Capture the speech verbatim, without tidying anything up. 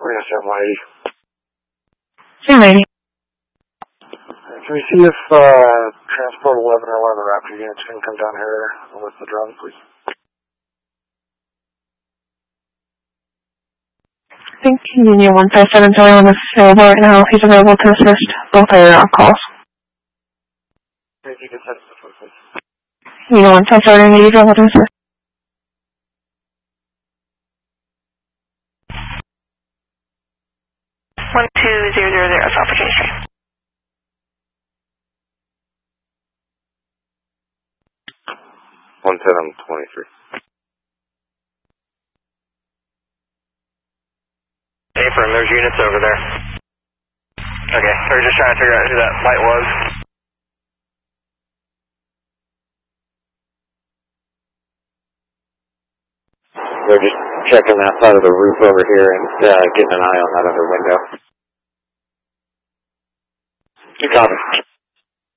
Marina seven one eighty. seven eighty. Can we see if uh, Transport eleven or one of the Raptor units can come down here with the drone, please? I think Union one five seven is on the available right now. He's available to assist both air calls. If you could set this one, please. Union one five seven, are you available to assist? one two zero zero zero, South Virginia Street. one seven twenty-three. Affirm, there's units over there. Okay, we we're just trying to figure out who that light was. We're just checking that side of the roof over here and uh, getting an eye on that other window. You got it.